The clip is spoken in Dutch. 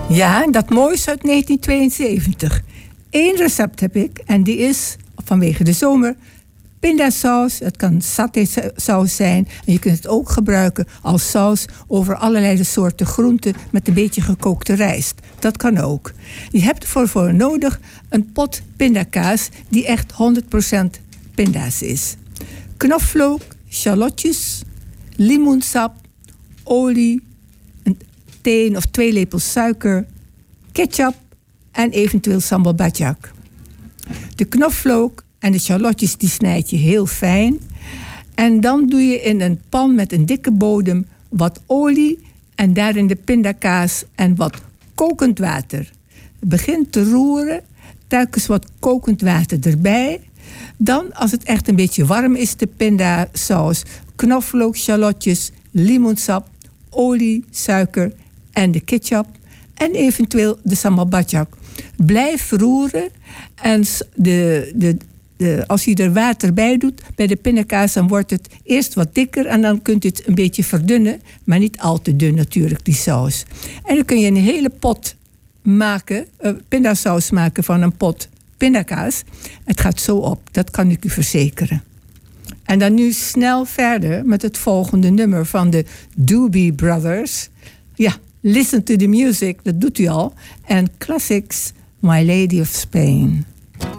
Ja, dat moois uit 1972. Eén recept heb ik en die is, vanwege de zomer, pindasaus. Het kan satésaus zijn. En je kunt het ook gebruiken als saus over allerlei soorten groenten met een beetje gekookte rijst. Dat kan ook. Je hebt ervoor voor nodig een pot pindakaas die echt 100% pinda's is. Knoflook, shallotjes, limoensap, olie, 1 of 2 lepels suiker, ketchup en eventueel sambal bajak. De knoflook en de shallotjes die snijd je heel fijn. En dan doe je in een pan met een dikke bodem wat olie en daarin de pindakaas en wat kokend water. Begin te roeren, telkens wat kokend water erbij. Dan, als het echt een beetje warm is, de pindasaus, knoflook, shallotjes, limoensap, olie, suiker en de ketchup en eventueel de sambal bajak. Blijf roeren en als je er water bij doet bij de pindakaas, dan wordt het eerst wat dikker en dan kunt je het een beetje verdunnen, maar niet al te dun natuurlijk, die saus. En dan kun je een hele pot maken, pindasaus maken van een pot pindakaas. Het gaat zo op, dat kan ik u verzekeren. En dan nu snel verder met het volgende nummer van de Doobie Brothers. Ja, listen to the music, dat doet u al. En classics, My Lady of Spain.